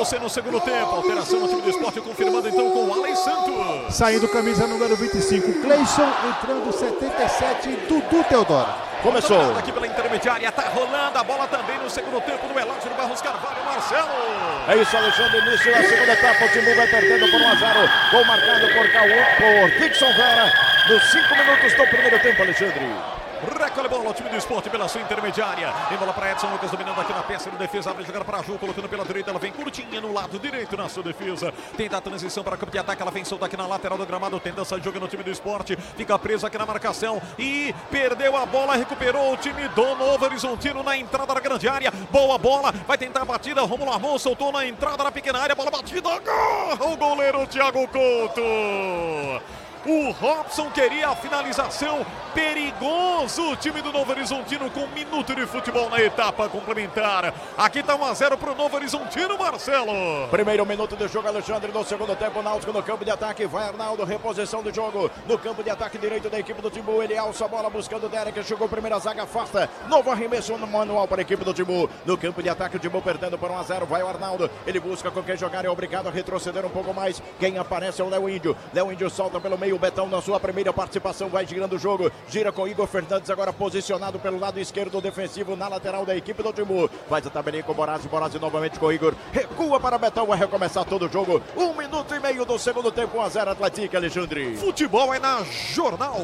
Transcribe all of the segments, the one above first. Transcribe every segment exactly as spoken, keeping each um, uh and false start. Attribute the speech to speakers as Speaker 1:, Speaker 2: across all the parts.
Speaker 1: você no segundo tempo. Alteração no time do Sport, confirmando então com o Alen Santos.
Speaker 2: Saindo camisa número vinte e cinco, Cleison, entrando setenta e sete, Dudu Teodoro.
Speaker 1: Começou. Aqui pela intermediária, tá rolando a bola também no segundo tempo do Elásio do Barros Carvalho, Marcelo.
Speaker 3: É isso, Alexandre, início da segunda etapa, o Timbu vai perdendo por um a zero. Gol marcado por Cauã, por Dixon Vera, nos cinco minutos do primeiro tempo, Alexandre.
Speaker 1: Recolhe bola o time do Sport pela sua intermediária. Em bola para Edson Lucas, dominando aqui na peça de defesa. Abre jogar para a Ju, colocando pela direita. Ela vem curtinha no lado direito na sua defesa. Tenta a transição para o campo de ataque. Ela vem solta aqui na lateral do gramado. Tenta sair jogando o time do Sport. Fica preso aqui na marcação. E perdeu a bola. Recuperou o time do Novo Horizontino na entrada da grande área. Boa bola. Vai tentar a batida. Rômulo Armon soltou na entrada da pequena área. Bola batida. Gol! O goleiro Thiago Couto. O Robson queria a finalização, perigoso o time do Novo Horizontino com um minuto de futebol na etapa complementar. Aqui está um a zero para o Novo Horizontino, Marcelo.
Speaker 3: Primeiro minuto de jogo, Alexandre, no segundo tempo, Náutico no campo de ataque, vai Arnaldo, reposição do jogo, no campo de ataque direito da equipe do Timbu, ele alça a bola buscando o Derek, chegou primeira zaga, afasta, novo arremesso no manual para a equipe do Timbu, no campo de ataque o Timbu perdendo por um a zero, vai o Arnaldo, ele busca com quem jogar, é obrigado a retroceder um pouco mais, quem aparece é o Léo Índio, Léo Índio solta pelo meio, o Betão na sua primeira participação vai girando o jogo, gira com Igor Fernandes agora posicionado pelo lado esquerdo defensivo na lateral da equipe do Timbu, faz a tabelinha com o Borazzi, Borazzi novamente com o Igor, recua para Betão, vai recomeçar todo o jogo, um minuto e meio do segundo tempo, um a zero Atlético, Alexandre.
Speaker 1: Futebol é na Jornal.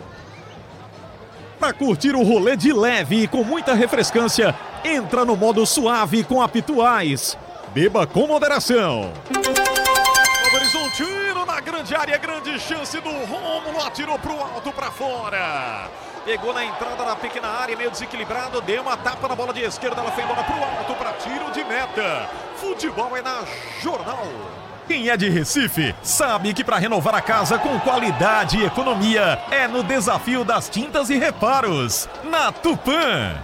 Speaker 1: Para curtir o rolê de leve e com muita refrescância, entra no modo suave com a Pituais. Beba com moderação. Horizontino na grande área, grande chance do Rômulo, atirou pro alto, para fora. Pegou na entrada da pequena área, meio desequilibrado, deu uma tapa na bola de esquerda, ela foi embora pro alto para tiro de meta. Futebol é na Jornal. Quem é de Recife sabe que para renovar a casa com qualidade e economia é no desafio das tintas e reparos, na Tupã.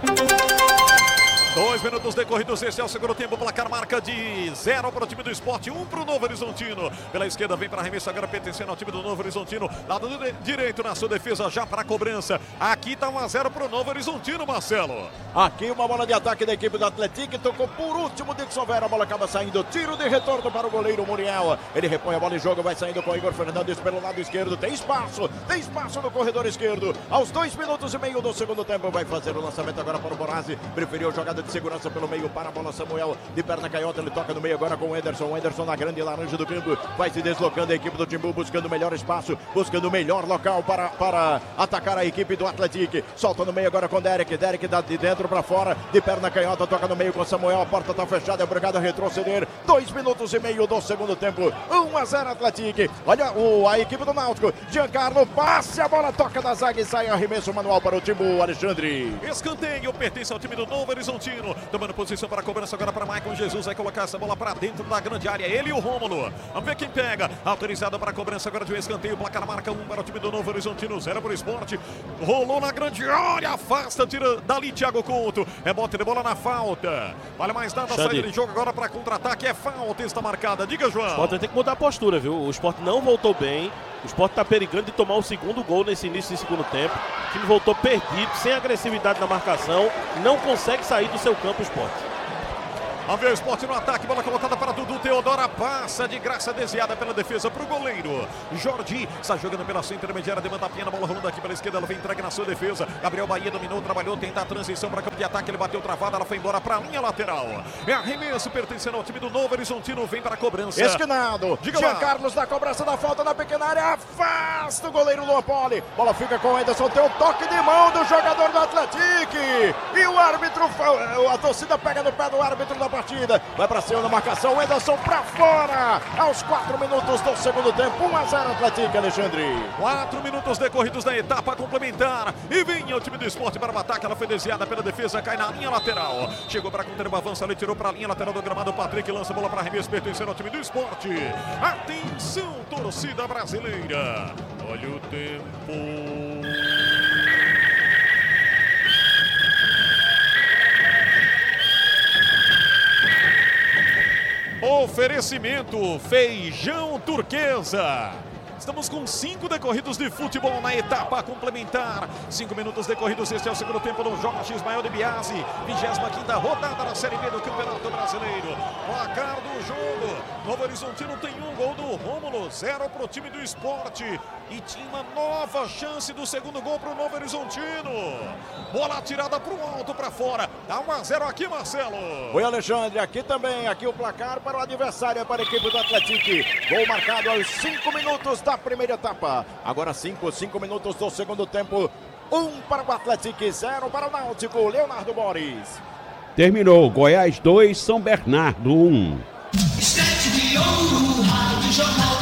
Speaker 1: Dois minutos decorridos, esse é o segundo tempo, placar marca de zero para o time do Sport, um para o Novo Horizontino. Pela esquerda vem para arremesso agora pertencendo ao time do Novo Horizontino. Lado direito na sua defesa, já para a cobrança. Aqui está um a zero para o Novo Horizontino, Marcelo.
Speaker 3: Aqui uma bola de ataque da equipe do Atlético, tocou por último Dixon Vera, a bola acaba saindo, tiro de retorno para o goleiro Muriel. Ele repõe a bola em jogo, vai saindo com o Igor Fernandes pelo lado esquerdo, tem espaço, tem espaço no corredor esquerdo. Aos dois minutos e meio do segundo tempo, vai fazer o lançamento agora para o Borazzi, preferiu jogada de segurança pelo meio para a bola, Samuel de perna canhota, ele toca no meio agora com o Enderson, o Enderson na grande laranja do campo, vai se deslocando a equipe do Timbu, buscando melhor espaço, buscando o melhor local para, para atacar a equipe do Atlético, solta no meio agora com o Derek, Derek dá de dentro para fora, de perna canhota, toca no meio com o Samuel, a porta está fechada, é obrigado a retroceder, dois minutos e meio do segundo tempo, um a zero Atlético, olha o, a equipe do Náutico, Giancarlo, passe, a bola toca da zaga e sai arremesso manual para o Timbu, Alexandre.
Speaker 1: Escanteio, pertence ao time do Novo Horizontino, tomando posição para a cobrança agora para Maicon Jesus, vai colocar essa bola para dentro da grande área, ele e o Rômulo, vamos ver quem pega, autorizado para a cobrança agora de um escanteio, placar marca um para o time do Novo Horizontino, zero para o Sport, rolou na grande área, afasta, tira dali Thiago Couto, rebote de bola na falta, vale mais nada, saída de jogo agora para contra-ataque, é falta, está marcada, diga João.
Speaker 4: O Sport vai ter que mudar a postura, viu, o Sport não voltou bem, o Sport está perigando de tomar o segundo gol nesse início de segundo tempo, o time voltou perdido, sem agressividade na marcação, não consegue sair do seu campo o Sport.
Speaker 1: Vamos ver o Sport no ataque, bola colocada para Dudu Teodora, passa de graça, desviada pela defesa para o goleiro Jordi, está jogando pela sua intermediária, demanda a pena, bola rolando aqui pela esquerda, ela vem entregue na sua defesa, Gabriel Bahia dominou, trabalhou, tenta a transição para campo de ataque, ele bateu travada, ela foi embora para a linha lateral, é arremesso pertencendo ao time do Novo Horizontino, vem para a cobrança.
Speaker 3: Esquinado, Jean Carlos na cobrança da falta na pequena área, afasta o goleiro Luan Poli, bola fica com o Anderson, tem um toque de mão do jogador do Atlético, e o árbitro, a torcida pega no pé do árbitro da partida, vai para cima na marcação, o Ederson para fora, aos quatro minutos do segundo tempo, um a zero Atlético, Alexandre.
Speaker 1: quatro minutos decorridos da etapa complementar, e vem o time do Sport para o ataque, ela foi desviada pela defesa, cai na linha lateral, chegou para conter o avanço, ele tirou para a linha lateral do gramado, o Patrick lança a bola para arremesso, pertencendo ao time do Sport. Atenção, torcida brasileira, olha o tempo. Oferecimento Feijão Turquesa. Estamos com cinco decorridos de futebol na etapa complementar. Cinco minutos decorridos, este é o segundo tempo do Jorge Ismael de Biasi. vigésima quinta rodada da Série B do Campeonato Brasileiro. Placar do jogo. Novo Horizontino tem um gol do Rômulo, zero para o time do Sport. E tinha uma nova chance do segundo gol para o Novo Horizontino. Bola tirada para o alto, para fora. Dá um a zero aqui, Marcelo.
Speaker 3: Oi, Alexandre, aqui também, aqui o placar para o adversário, para a equipe do Atlético. Gol marcado aos cinco minutos da primeira etapa. Agora cinco, cinco minutos do segundo tempo. um para o Atlético, zero para o Náutico. Leonardo Boris.
Speaker 5: Terminou. Goiás dois, São Bernardo um.
Speaker 6: Estante de ouro, Rádio Jornal.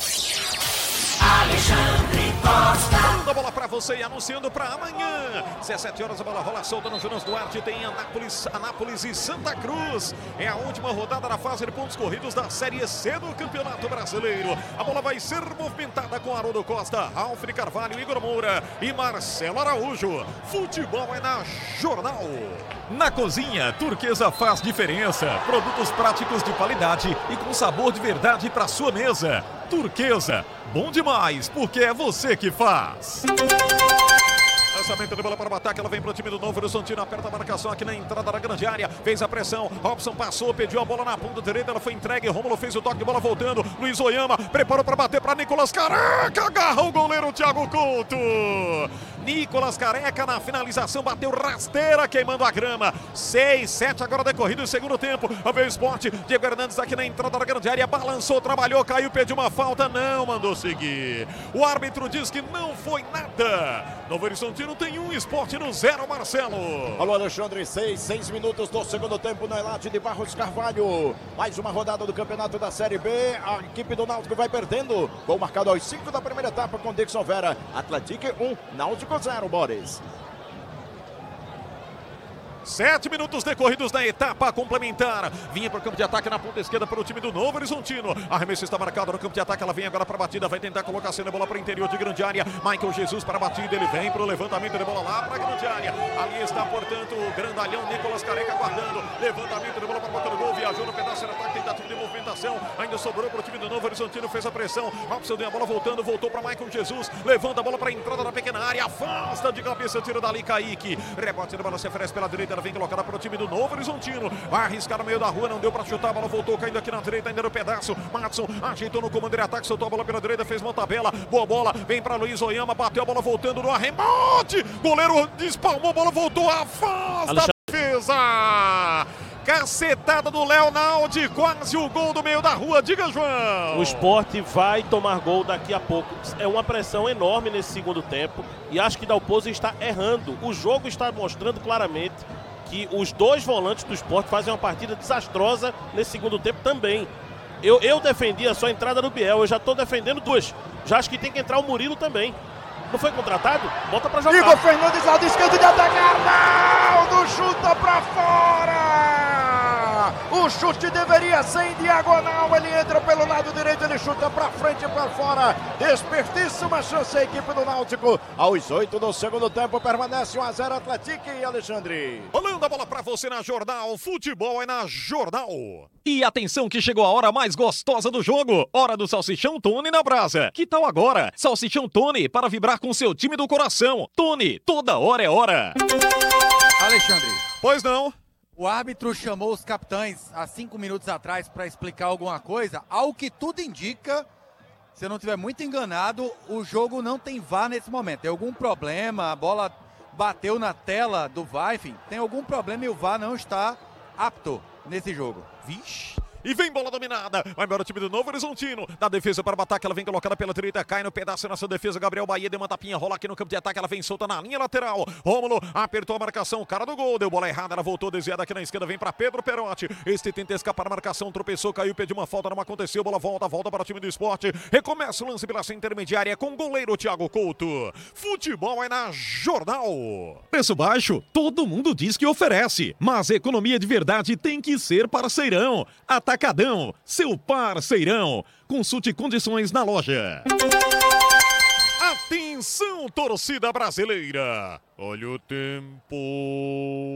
Speaker 6: Alexandre Costa.
Speaker 1: Manda a bola pra você e anunciando pra amanhã. dezessete horas a bola rola solta no Jonas Duarte. Tem Anápolis, Anápolis e Santa Cruz. É a última rodada da fase de pontos corridos da Série C do Campeonato Brasileiro. A bola vai ser movimentada com Haroldo Costa, Ralf de Carvalho, Igor Moura e Marcelo Araújo. Futebol é na Jornal. Na cozinha, Turquesa faz diferença. Produtos práticos de qualidade e com sabor de verdade para sua mesa. Turquesa, bom demais, porque é você que faz. Lançamento de bola para o ataque, ela vem para o time do Novo Horizontino, aperta a marcação aqui na entrada da grande área, fez a pressão, Robson passou, pediu a bola na ponta direita, ela foi entregue, Rômulo fez o toque de bola voltando, Luiz Oyama preparou para bater para Nicolas Careca, agarra o goleiro Thiago Couto. Nicolas Careca na finalização, bateu rasteira, queimando a grama. seis, sete agora decorrido o segundo tempo. Veio o Sport, Diego Hernandes aqui na entrada da grande área, balançou, trabalhou, caiu, pediu uma falta, não mandou seguir. O árbitro diz que não foi nada. Novo Horizontino tem um, Sport no zero, Marcelo.
Speaker 3: Alô, Alexandre, seis, seis minutos do segundo tempo no Elate de Barros Carvalho. Mais uma rodada do campeonato da Série B. A equipe do Náutico vai perdendo. Gol marcado aos cinco da primeira etapa com Dixon Vera. Atlético um, Náutico zero, Boris.
Speaker 1: Sete minutos decorridos na etapa complementar. Vinha para o campo de ataque na ponta esquerda para o time do Novo Horizontino. Arremesso está marcado no campo de ataque. Ela vem agora para a batida. Vai tentar colocar a bola para o interior de grande área. Michael Jesus para a batida. Ele vem para o levantamento de bola lá para a grande área. Ali está, portanto, o grandalhão Nicolas Careca guardando. Levantamento de bola para botar o gol. Viajou no pedaço de ataque. Tentativa de movimentação. Ainda sobrou para o time do Novo Horizontino. Fez a pressão. Robson deu a bola voltando. Voltou para Michael Jesus. Levanta a bola para a entrada da pequena área. Afasta de cabeça. Tira dali Kaique. Rebote de bola se oferece pela direita. Ela vem colocada para o time do Novo Horizontino. Vai arriscar no meio da rua, não deu para chutar, a bola voltou caindo aqui na direita, ainda no pedaço. Matson ajeitou no comando de ataque, soltou a bola pela direita, fez uma tabela, boa bola, vem para Luiz Oyama, bateu a bola voltando no arremate. Goleiro despalmou, a bola voltou, afasta
Speaker 4: Alexandre.
Speaker 1: a defesa. Cacetada do Léo Naldi, quase o gol do meio da rua, diga, João.
Speaker 4: O Sport vai tomar gol daqui a pouco. É uma pressão enorme nesse segundo tempo e acho que Dalpozo está errando. O jogo está mostrando claramente que os dois volantes do Sport fazem uma partida desastrosa nesse segundo tempo também. Eu, eu defendia só a entrada do Biel, eu já estou defendendo duas. Já acho que tem que entrar o Murilo também. Não foi contratado? Bota pra jogar.
Speaker 3: Igor Fernandes, lado esquerdo de atacar. Naldo chuta pra fora. O chute deveria ser em diagonal. Ele entra pelo lado direito, ele chuta pra frente e pra fora. Desperdiça uma chance a equipe do Náutico. Aos oito do segundo tempo, permanece um a zero Atlético e Alexandre.
Speaker 1: Rolando a bola pra você na Jornal. Futebol é na Jornal. E atenção que chegou a hora mais gostosa do jogo. Hora do Salsichão Tony na brasa. Que tal agora? Salsichão Tony para vibrar com seu time do coração. Tony, toda hora é hora.
Speaker 2: Alexandre,
Speaker 1: Pois não.
Speaker 2: o árbitro chamou os capitães há cinco minutos atrás para explicar alguma coisa. Ao que tudo indica, se eu não estiver muito enganado, o jogo não tem V A R nesse momento. Tem algum problema, a bola bateu na tela do V A R, enfim, tem algum problema e o V A R não está apto nesse jogo.
Speaker 1: Vixe. E vem bola dominada, vai embora o time do Novo Horizontino, da defesa para o ataque, ela vem colocada pela direita, cai no pedaço nessa defesa, Gabriel Bahia deu uma tapinha, rola aqui no campo de ataque, ela vem solta na linha lateral, Rômulo apertou a marcação, cara do gol, deu bola errada, ela voltou desviada aqui na esquerda, vem para Pedro Perotti, este tenta escapar da marcação, tropeçou, caiu, pediu uma falta, não aconteceu, bola volta, volta para o time do Sport, recomeça o lance pela intermediária com o goleiro Thiago Couto. Futebol é na Jornal. Preço baixo, todo mundo diz que oferece, mas economia de verdade tem que ser parceirão. Atacadão, seu parceirão. Consulte condições na loja. Atenção, torcida brasileira. Olha o tempo.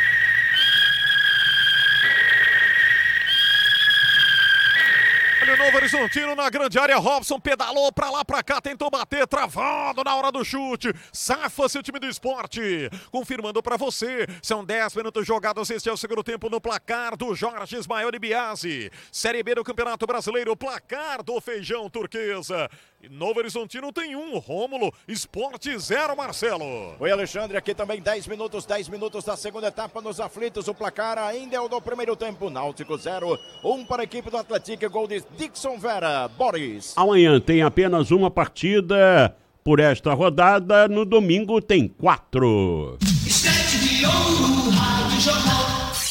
Speaker 1: Olha o Novo Novo Horizontino na grande área, Robson pedalou pra lá, pra cá, tentou bater, travado na hora do chute. Safa-se o time do Esporte. Confirmando pra você, são dez minutos jogados, este é o segundo tempo no placar do Jorge Ismael e Biasi. Série B do Campeonato Brasileiro, placar do Feijão Turquesa. Novo Horizontino tem um, Rômulo, Esporte zero, Marcelo.
Speaker 3: Oi, Alexandre, aqui também dez minutos, dez minutos da segunda etapa nos aflitos. O placar ainda é o do primeiro tempo. Náutico zero, um para a equipe do Atlético, gol de Dixon Vera. Boris.
Speaker 5: Amanhã tem apenas uma partida por esta rodada, no domingo tem quatro.
Speaker 6: Estante de Ouro, Rádio Jornal.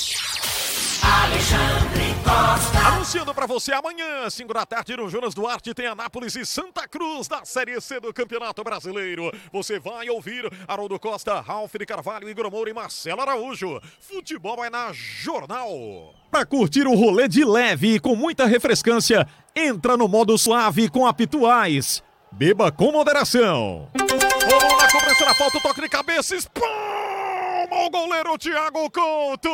Speaker 6: Alexandre Costa.
Speaker 1: Anunciando pra você amanhã, cinco da tarde, no Jonas Duarte, tem Anápolis e Santa Cruz da Série C do Campeonato Brasileiro. Você vai ouvir Haroldo Costa, Ralf de Carvalho, Igor Moura e Marcelo Araújo. Futebol é na Jornal. Pra curtir o rolê de leve e com muita refrescância, entra no modo suave com a Pituais. Beba com moderação. Rolou na cobrança da falta, o toque de cabeça, espalma o goleiro Thiago Couto.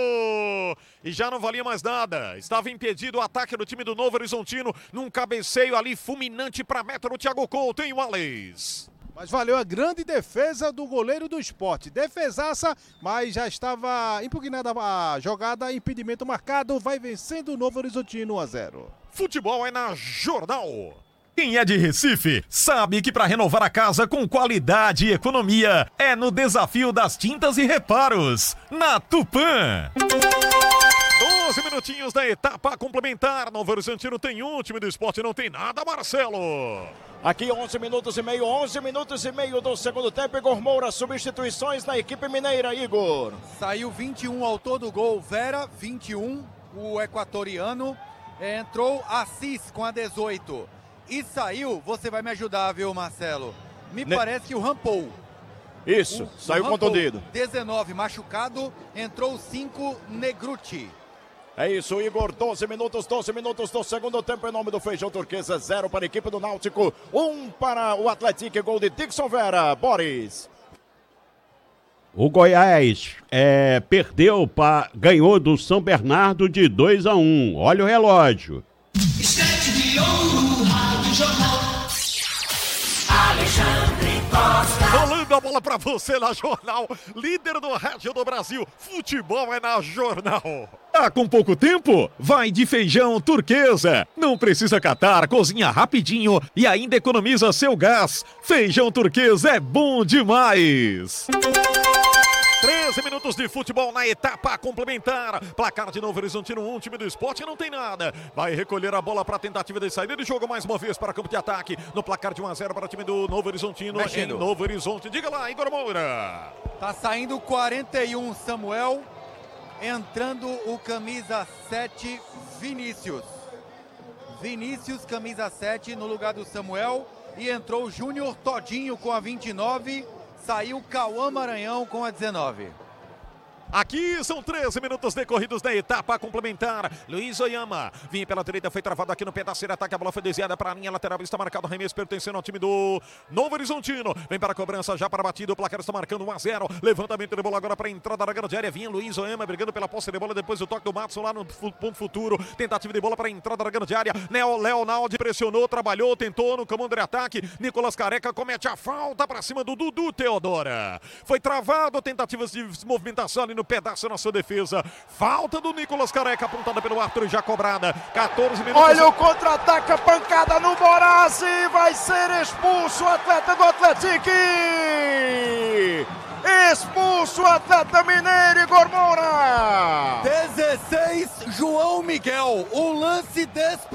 Speaker 1: E já não valia mais nada. Estava impedido o ataque do time do Novo Horizontino num cabeceio ali fulminante para a meta do Thiago Couto, hein, Wallace?
Speaker 7: Mas valeu a grande defesa do goleiro do Sport. Defesaça, mas já estava impugnada a jogada, impedimento marcado, vai vencendo o Novo Horizontino um a zero.
Speaker 1: Futebol é na Jornal. Quem é de Recife sabe que para renovar a casa com qualidade e economia é no Desafio das Tintas e Reparos, na Tupã. doze minutinhos da etapa complementar. Novo Horizontino tem um, time do Esporte não tem nada, Marcelo.
Speaker 3: Aqui onze minutos e meio, onze minutos e meio do segundo tempo. Igor Moura, substituições na equipe mineira, Igor.
Speaker 2: Saiu vinte e um ao todo gol, Vera, vinte e um, o equatoriano. Entrou Assis com a dezoito. E saiu, você vai me ajudar, viu, Marcelo? Me
Speaker 3: Ne...
Speaker 2: parece que o Rampou.
Speaker 3: Isso,
Speaker 2: o,
Speaker 3: saiu
Speaker 2: o Rampou,
Speaker 3: contundido.
Speaker 2: dezenove machucado, entrou cinco Negruti.
Speaker 3: É isso, Igor, doze minutos, doze minutos do segundo tempo em nome do Feijão Turquesa, zero para a equipe do Náutico, um para o Atlético, gol de Dixon Vera. Boris.
Speaker 5: O Goiás é, perdeu, pra, ganhou do São Bernardo de dois a um. Olha o relógio.
Speaker 6: Estante de Ouro, Rádio Jornal. Alexandre Costa.
Speaker 1: Rolando a bola pra você na Jornal, líder do rádio do Brasil. Futebol é na Jornal. Tá com pouco tempo? Vai de Feijão Turquesa. Não precisa catar, cozinha rapidinho e ainda economiza seu gás. Feijão Turquesa é bom demais. treze minutos de futebol na etapa complementar. Placar de Novo Horizontino um, time do Esporte não tem nada. Vai recolher a bola para a tentativa de saída de jogo mais uma vez para campo de ataque. No placar de um a zero para o time do Novo Horizontino
Speaker 2: Mexendo.
Speaker 1: em Novo Horizonte. Diga lá, Igor Moura.
Speaker 2: Tá saindo quarenta e um Samuel, entrando o camisa sete Vinícius. Vinícius, camisa sete no lugar do Samuel. E entrou o Júnior Todinho com a vinte e nove. Saiu Cauã Maranhão com a dezenove.
Speaker 1: Aqui são treze minutos decorridos da etapa complementar. Luiz Oyama vinha pela direita, foi travado aqui no pedaço de ataque. A bola foi desviada para a linha lateral. Está marcado o remesso pertencendo ao time do Novo Horizontino. Vem para a cobrança, já para a batida. O placar está marcando um a zero. Levantamento de bola agora para a entrada da grande área. Vinha Luiz Oyama brigando pela posse de bola. Depois o toque do Matson lá no ponto futuro. Tentativa de bola para a entrada da grande área. Neo Leonaldi pressionou, trabalhou, tentou no comando de ataque. Nicolas Careca comete a falta para cima do Dudu Teodora. Foi travado, tentativas de movimentação ali no pedaço na sua defesa. Falta do Nicolas Careca, apontada pelo Arthur, já cobrada. quatorze minutos.
Speaker 3: Olha o contra-ataque, a pancada no Borazzi. Vai ser expulso o atleta do Atlético. Expulso o atleta mineiro, Igor Moura.
Speaker 2: dezesseis, João Miguel. Um lance desprezível.